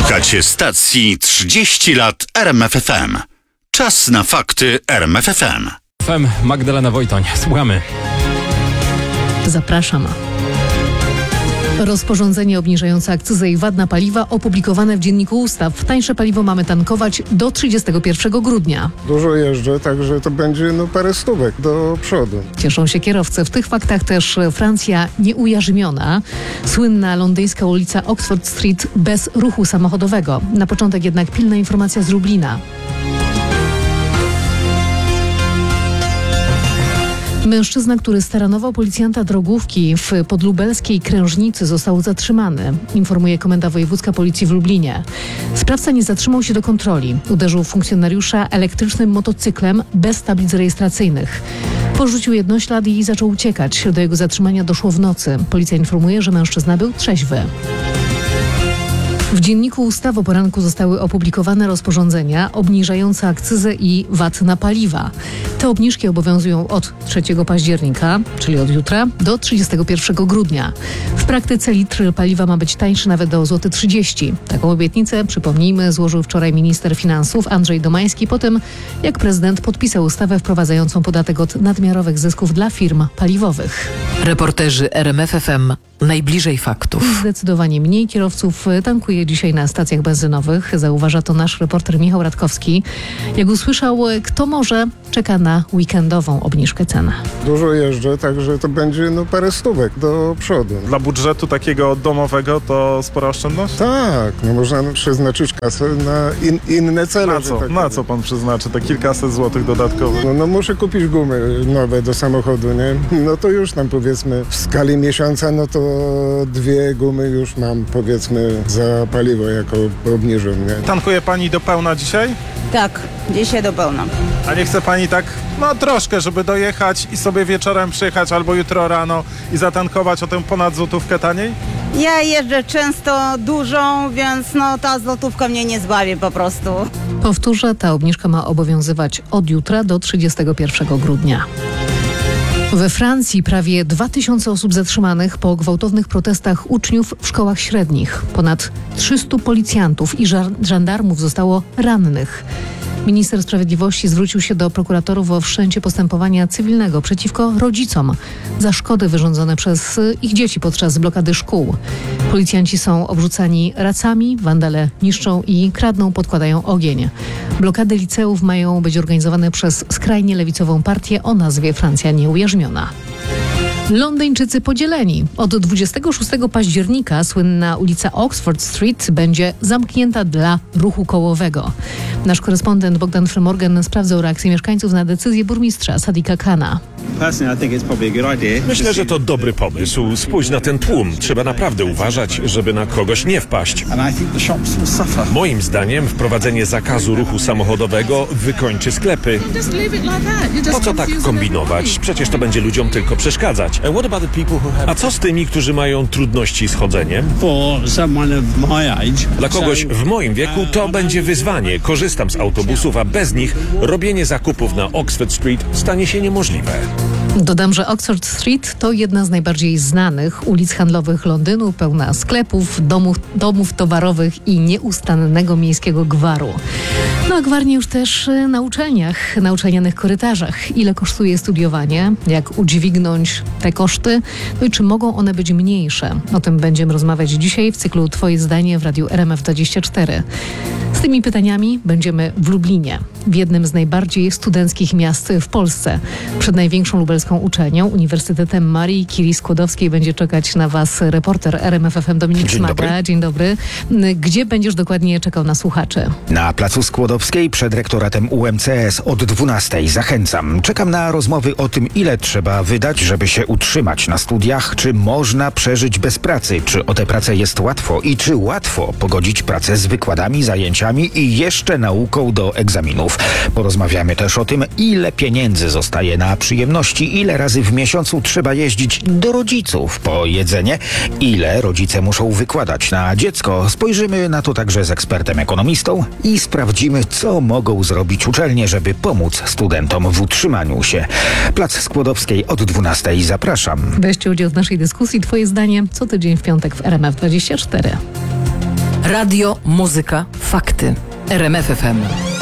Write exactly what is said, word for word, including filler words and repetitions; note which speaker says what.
Speaker 1: Słuchacie stacji trzydzieści lat R M F F M. Czas na fakty R M F F M.
Speaker 2: F M Magdalena Wojtoń. Słuchamy.
Speaker 3: Zapraszam. Rozporządzenie obniżające akcyzę i V A T na paliwa opublikowane w Dzienniku Ustaw. Tańsze paliwo mamy tankować do trzydziestego pierwszego grudnia.
Speaker 4: Dużo jeżdżę, także to będzie no parę stówek do przodu.
Speaker 3: Cieszą się kierowcy. W tych faktach też Francja nieujarzmiona. Słynna londyńska ulica Oxford Street bez ruchu samochodowego. Na początek jednak pilna informacja z Lublina. Mężczyzna, który staranował policjanta drogówki w podlubelskiej Krężnicy, został zatrzymany, informuje Komenda Wojewódzka Policji w Lublinie. Sprawca nie zatrzymał się do kontroli. Uderzył funkcjonariusza elektrycznym motocyklem bez tablic rejestracyjnych. Porzucił jednoślad i zaczął uciekać. Do jego zatrzymania doszło w nocy. Policja informuje, że mężczyzna był trzeźwy. W Dzienniku Ustaw o poranku zostały opublikowane rozporządzenia obniżające akcyzę i V A T na paliwa. Te obniżki obowiązują od trzeciego października, czyli od jutra, do trzydziestego pierwszego grudnia. W praktyce litr paliwa ma być tańszy nawet do złoty trzydzieści. Taką obietnicę, przypomnijmy, złożył wczoraj minister finansów Andrzej Domański po tym, jak prezydent podpisał ustawę wprowadzającą podatek od nadmiarowych zysków dla firm paliwowych.
Speaker 5: Reporterzy R M F F M najbliżej faktów.
Speaker 3: Zdecydowanie mniej kierowców tankuje dzisiaj na stacjach benzynowych. Zauważa to nasz reporter Michał Radkowski. Jak usłyszał, kto może, czeka na weekendową obniżkę cen.
Speaker 4: Dużo jeżdżę, także to będzie no parę stówek do przodu.
Speaker 6: Dla budżetu takiego domowego to spora oszczędność?
Speaker 4: Tak, no można przeznaczyć kasę na in, inne cele.
Speaker 6: Na co?
Speaker 4: Tak
Speaker 6: Na co pan przeznaczy te kilkaset złotych dodatkowych?
Speaker 4: No, no muszę kupić gumy nowe do samochodu, nie? No to już tam powiedzmy w skali miesiąca, no to dwie gumy już mam powiedzmy za paliwo jako obniżą, nie?
Speaker 6: Tankuje pani do pełna dzisiaj?
Speaker 7: Tak, dzisiaj do pełna.
Speaker 6: A nie chce pani tak, no troszkę, żeby dojechać i sobie wieczorem przyjechać albo jutro rano i zatankować o tę ponad złotówkę taniej?
Speaker 7: Ja jeżdżę często dużą, więc no ta złotówka mnie nie zbawi po prostu.
Speaker 3: Powtórzę, ta obniżka ma obowiązywać od jutra do trzydziestego pierwszego grudnia. We Francji prawie dwa tysiące osób zatrzymanych po gwałtownych protestach uczniów w szkołach średnich. Ponad trzystu policjantów i żandarmów zostało rannych. Minister Sprawiedliwości zwrócił się do prokuratorów o wszczęcie postępowania cywilnego przeciwko rodzicom za szkody wyrządzone przez ich dzieci podczas blokady szkół. Policjanci są obrzucani racami, wandale niszczą i kradną, podkładają ogień. Blokady liceów mają być organizowane przez skrajnie lewicową partię o nazwie Francja Nieujarzmiona. Londyńczycy podzieleni. Od dwudziestego szóstego października słynna ulica Oxford Street będzie zamknięta dla ruchu kołowego. Nasz korespondent Bogdan Frymorgan sprawdzał reakcję mieszkańców na decyzję burmistrza Sadiqa Khana.
Speaker 8: Myślę, że to dobry pomysł. Spójrz na ten tłum. Trzeba naprawdę uważać, żeby na kogoś nie wpaść. Moim zdaniem wprowadzenie zakazu ruchu samochodowego wykończy sklepy. Po co tak kombinować? Przecież to będzie ludziom tylko przeszkadzać. A co z tymi, którzy mają trudności z chodzeniem? Dla kogoś w moim wieku to będzie wyzwanie. Korzystam z autobusów, a bez nich robienie zakupów na Oxford Street stanie się niemożliwe.
Speaker 3: Dodam, że Oxford Street to jedna z najbardziej znanych ulic handlowych Londynu, pełna sklepów, domów, domów towarowych i nieustannego miejskiego gwaru. No a gwar nie już też na uczelniach, na uczelnianych korytarzach. Ile kosztuje studiowanie? Jak udźwignąć te koszty? No i czy mogą one być mniejsze? O tym będziemy rozmawiać dzisiaj w cyklu Twoje zdanie w Radiu R M F dwadzieścia cztery. Z tymi pytaniami będziemy w Lublinie, w jednym z najbardziej studenckich miast w Polsce. Przed największą lubelską uczelnią, Uniwersytetem Marii Curie Skłodowskiej, będzie czekać na Was reporter R M F F M Dominik
Speaker 9: Dzień
Speaker 3: Smaga.
Speaker 9: dobry.
Speaker 3: Dzień dobry. Gdzie będziesz dokładnie czekał na słuchaczy?
Speaker 9: Na Placu Skłodowskiej przed rektoratem U M C S od dwunastej. Zachęcam. Czekam na rozmowy o tym, ile trzeba wydać, żeby się utrzymać na studiach, czy można przeżyć bez pracy, czy o tę pracę jest łatwo i czy łatwo pogodzić pracę z wykładami, zajęciami i jeszcze nauką do egzaminów. Porozmawiamy też o tym, ile pieniędzy zostaje na przyjemności, ile razy w miesiącu trzeba jeździć do rodziców po jedzenie, ile rodzice muszą wykładać na dziecko. Spojrzymy na to także z ekspertem ekonomistą i sprawdzimy, co mogą zrobić uczelnie, żeby pomóc studentom w utrzymaniu się. Plac Skłodowskiej od dwunastej. Zapraszam.
Speaker 3: Weźcie udział w naszej dyskusji. Twoje zdanie co tydzień w piątek w R M F dwadzieścia cztery.
Speaker 5: Radio, muzyka, fakty. R M F F M.